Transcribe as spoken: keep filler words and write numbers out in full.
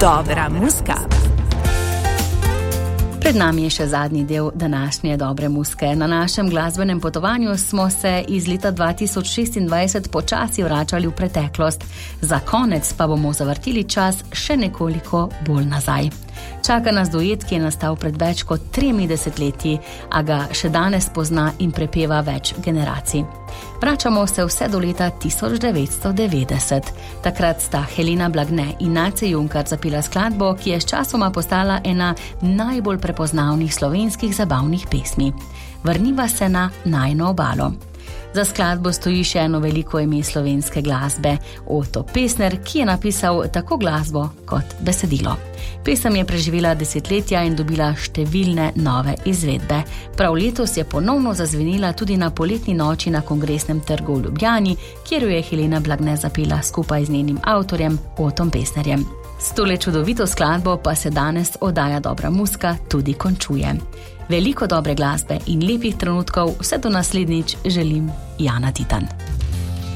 Dobra muzika. Pred nami je še zadnji del današnje dobre muzike. Na našem glasbenem potovanju smo se iz leta dva tisoč šestindvajset počasi vračali v preteklost. Za konec pa bomo zavrtili čas še nekoliko bolj nazaj. Čaka nas duet, ki je nastal pred več kot tremi desetletji, a ga še danes pozna in prepeva več generacij. Vračamo se vse do leta tisoč devetsto devetdeset. Takrat sta Helena Blagne in Nace Junkart zapela skladbo, ki je sčasoma postala ena najbolj prepoznavnih slovenskih zabavnih pesmi. Vrniva se na najino obalo. Za skladbo stoji še eno veliko ime slovenske glasbe, Oto Pestner, ki je napisal tako glasbo kot besedilo. Pesem je preživela desetletja in dobila številne nove izvedbe. Prav letos je ponovno zazvenila tudi na poletni noči na Kongresnem trgu v Ljubljani, kjer jo je Helena Blagne zapela skupaj z njenim avtorjem Otom Pestnerjem. S tole čudovito skladbo pa se danes oddaja Dobra muzika tudi končuje. Veliko dobre glasbe in lepih trenutkov, vse do naslednjič želim Jana Titan.